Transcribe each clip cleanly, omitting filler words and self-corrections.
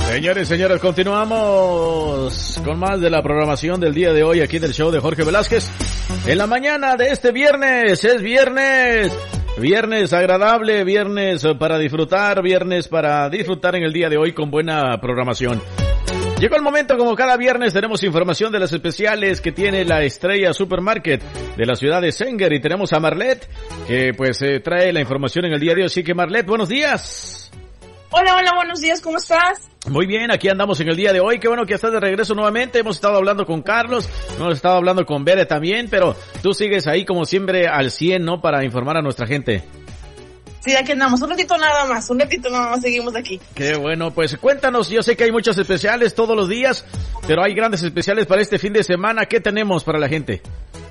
Señores y señores, continuamos con más de la programación del día de hoy aquí del show de Jorge Velázquez. En la mañana de este viernes, es viernes agradable, viernes para disfrutar en el día de hoy con buena programación. Llegó el momento, como cada viernes, tenemos información de las especiales que tiene la Estrella Supermarket de la ciudad de Sanger y tenemos a Marlet, que pues trae la información en el día de hoy. Así que Marlet, buenos días. Hola, buenos días, ¿cómo estás? Muy bien, aquí andamos en el día de hoy, qué bueno que estás de regreso nuevamente. Hemos estado hablando con Carlos, hemos estado hablando con Bere también, pero tú sigues ahí como siempre al 100, ¿no? Para informar a nuestra gente. Sí, aquí andamos, un ratito nada más seguimos aquí. Qué bueno, pues cuéntanos, yo sé que hay muchos especiales todos los días, pero hay grandes especiales para este fin de semana. ¿Qué tenemos para la gente?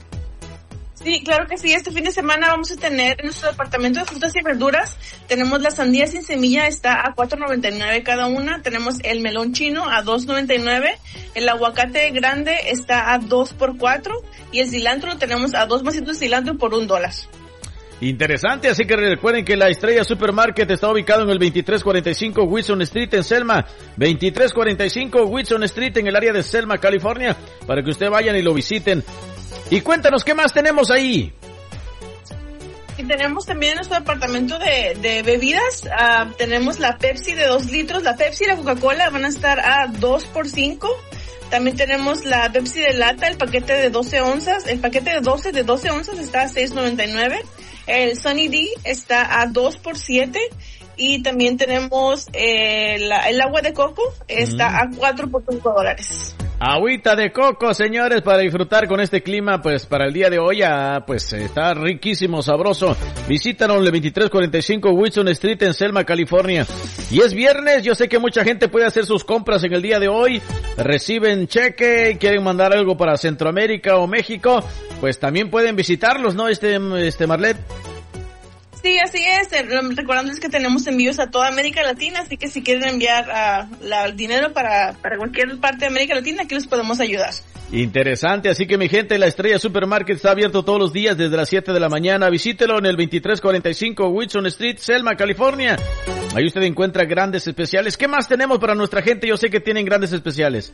Sí, claro que sí, este fin de semana vamos a tener en nuestro departamento de frutas y verduras, tenemos la sandía sin semilla, está a $4.99 cada una, tenemos el melón chino a $2.99, el aguacate grande está a 2 por 4 y el cilantro lo tenemos a 2 vasitos de cilantro por $1. Interesante, así que recuerden que la Estrella Supermarket está ubicado en el 2345 Wilson Street en Selma, 2345 Wilson Street en el área de Selma, California, para que ustedes vayan y lo visiten. Y cuéntanos, ¿qué más tenemos ahí? Y tenemos también en nuestro departamento de bebidas, tenemos la Pepsi de 2 litros, la Pepsi y la Coca-Cola van a estar a 2 por 5. También tenemos la Pepsi de lata, el paquete de 12 onzas, el paquete de 12 onzas está a $6.99. El Sunny D está a 2 por 7. Y también tenemos el agua de coco, está a 4 por $5. Agüita de coco, señores, para disfrutar con este clima, pues para el día de hoy, pues está riquísimo, sabroso. Visítanos el 2345 Wilson Street en Selma, California. Y es viernes, yo sé que mucha gente puede hacer sus compras en el día de hoy, reciben cheque, quieren mandar algo para Centroamérica o México, pues también pueden visitarlos, ¿no, Marlet? Sí, así es, recordándoles que tenemos envíos a toda América Latina, así que si quieren enviar dinero para cualquier parte de América Latina, aquí les podemos ayudar. Interesante, así que mi gente, la Estrella Supermarket está abierto todos los días desde las 7 de la mañana, visítelo en el 2345 Wilson Street, Selma, California. Ahí usted encuentra grandes especiales. ¿Qué más tenemos para nuestra gente? Yo sé que tienen grandes especiales.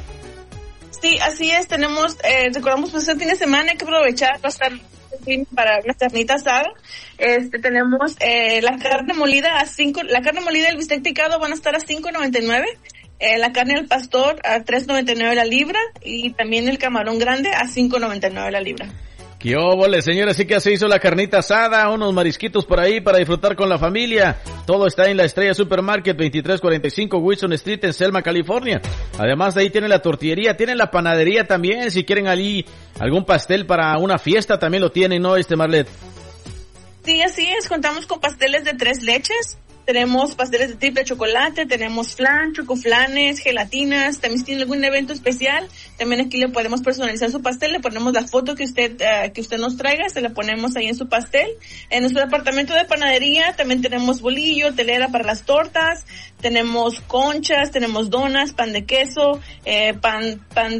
Sí, así es, tenemos, recordamos pues el fin de semana hay que aprovechar para una carnita asada. Tenemos la carne molida a 5, la carne molida y el bistec picado van a estar a $5.99, la carne del pastor a $3.99 la libra y también el camarón grande a $5.99 la libra. ¡Qué óvole, señores! Así que se hizo la carnita asada, unos marisquitos por ahí para disfrutar con la familia. Todo está en la Estrella Supermarket, 2345 Wilson Street en Selma, California. Además de ahí tienen la tortillería, tienen la panadería también. Si quieren allí algún pastel para una fiesta, también lo tienen, ¿no, Marlet? Sí, así es. Contamos con pasteles de 3 leches. Tenemos pasteles de triple chocolate, tenemos flan, chocoflanes, gelatinas, también si tiene algún evento especial, también aquí le podemos personalizar su pastel, le ponemos la foto que usted nos traiga, se la ponemos ahí en su pastel. En nuestro departamento de panadería también tenemos bolillo, telera para las tortas, tenemos conchas, tenemos donas, pan de queso, empanadas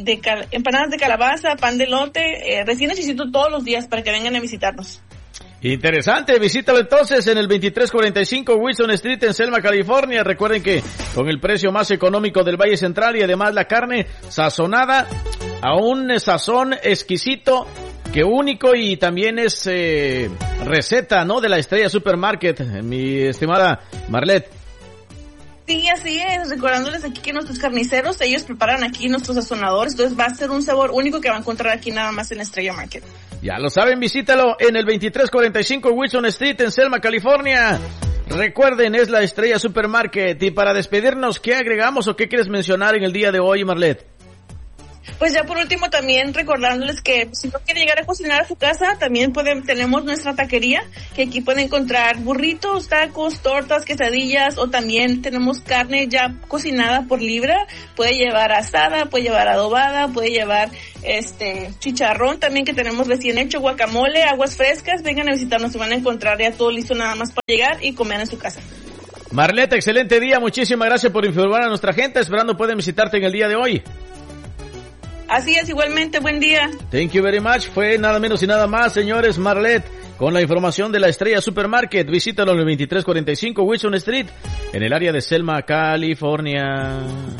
de calabaza, pan de elote, recién hechicito todos los días para que vengan a visitarnos. Interesante, visítalo entonces en el 2345 Wilson Street en Selma, California. Recuerden que con el precio más económico del Valle Central y además la carne sazonada a un sazón exquisito, que único y también es receta, ¿no? De la Estrella Supermarket, mi estimada Marlet. Sí, así es, recordándoles aquí que nuestros carniceros, ellos preparan aquí nuestros sazonadores, entonces va a ser un sabor único que va a encontrar aquí nada más en Estrella Market. Ya lo saben, visítalo en el 2345 Wilson Street en Selma, California. Recuerden, es la Estrella Supermarket. Y para despedirnos, ¿qué agregamos o qué quieres mencionar en el día de hoy, Marlet? Pues ya por último también recordándoles que si no quiere llegar a cocinar a su casa, también tenemos nuestra taquería, que aquí pueden encontrar burritos, tacos, tortas, quesadillas, o también tenemos carne ya cocinada por libra, puede llevar asada, puede llevar adobada, puede llevar chicharrón también que tenemos recién hecho, guacamole, aguas frescas, vengan a visitarnos y van a encontrar ya todo listo nada más para llegar y comer en su casa. Marlet, excelente día, muchísimas gracias por informar a nuestra gente, esperando pueden visitarte en el día de hoy. Así es, igualmente, buen día. Thank you very much. Fue nada menos y nada más, señores, Marlet, con la información de la Estrella Supermarket. Visítalo en el 2345 Wilson Street, en el área de Selma, California.